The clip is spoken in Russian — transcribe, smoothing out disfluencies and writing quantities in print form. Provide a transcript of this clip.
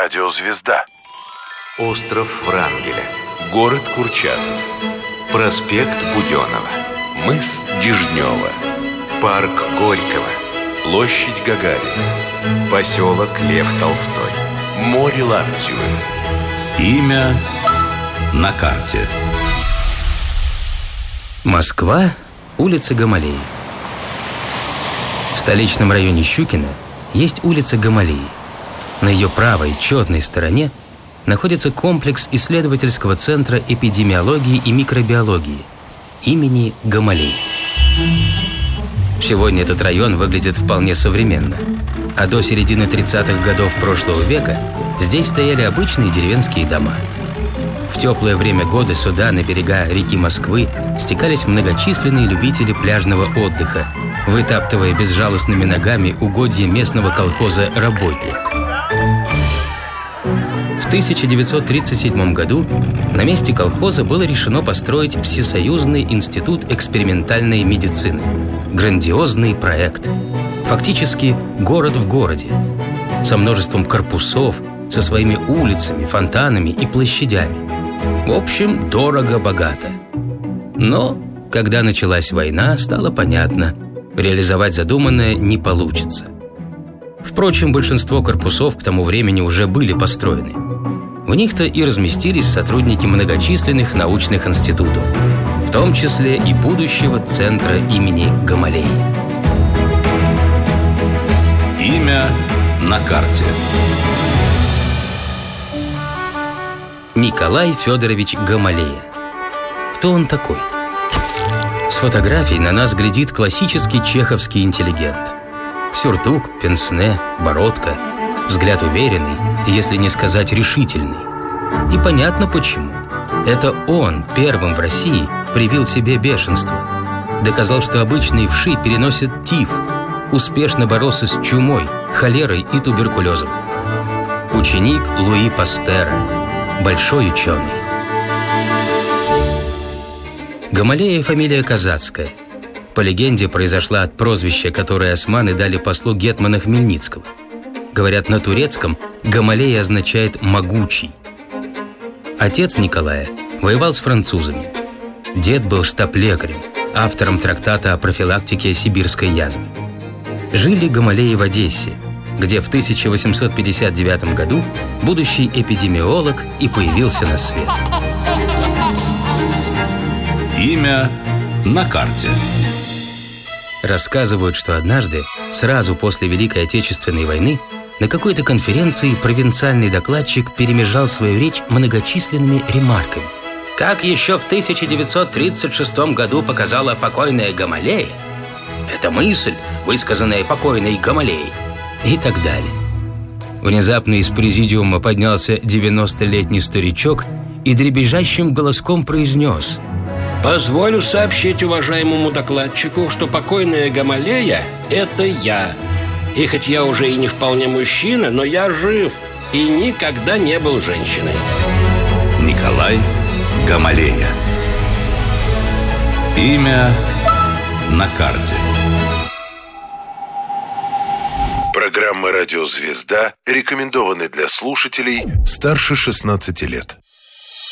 Радиозвезда. Остров Врангеля. Город Курчатов. Проспект Буденова. Мыс Дежнева. Парк Горького. Площадь Гагарина. Поселок Лев Толстой. Море Лаптевы. Имя на карте. Москва, улица Гамалеи. В столичном районе Щукино есть улица Гамалеи. На ее правой, четной стороне находится комплекс исследовательского центра эпидемиологии и микробиологии имени Гамалеи. Сегодня этот район выглядит вполне современно. А до середины 30-х годов прошлого века здесь стояли обычные деревенские дома. В теплое время года сюда, на берега реки Москвы, стекались многочисленные любители пляжного отдыха, вытаптывая безжалостными ногами угодья местного колхоза «Работник». В 1937 году на месте колхоза было решено построить Всесоюзный институт экспериментальной медицины. Грандиозный проект. Фактически город в городе. Со множеством корпусов, со своими улицами, фонтанами и площадями. В общем, дорого-богато. Но, когда началась война, стало понятно, реализовать задуманное не получится. Впрочем, большинство корпусов к тому времени уже были построены. В них-то и разместились сотрудники многочисленных научных институтов, в том числе и будущего центра имени Гамалеи. Имя на карте. Николай Федорович Гамалея. Кто он такой? С фотографий на нас глядит классический чеховский интеллигент. Сюртук, пенсне, бородка, взгляд уверенный, если не сказать решительный. И понятно почему. Это он первым в России привил себе бешенство. Доказал, что обычные вши переносят тиф. Успешно боролся с чумой, холерой и туберкулезом. Ученик Луи Пастера. Большой ученый. Гамалея фамилия казацкая. По легенде, произошла от прозвища, которое османы дали послу гетмана Хмельницкого. Говорят, на турецком Гамалея означает «могучий». Отец Николая воевал с французами. Дед был штаб-лекарем, автором трактата о профилактике сибирской язвы. Жили Гамалеи в Одессе, где в 1859 году будущий эпидемиолог и появился на свет. Имя на карте. Рассказывают, что однажды, сразу после Великой Отечественной войны, на какой-то конференции провинциальный докладчик перемежал свою речь многочисленными ремарками. Как еще в 1936 году показала покойная Гамалея, это мысль, высказанная покойной Гамалеей, и так далее. Внезапно из президиума поднялся 90-летний старичок и дребезжащим голоском произнес: «Позволю сообщить уважаемому докладчику, что покойная Гамалея – это я. И хоть я уже и не вполне мужчина, но я жив и никогда не был женщиной». Николай Гамалея. Имя на карте. Программа «Радиозвезда» рекомендованы для слушателей старше 16 лет.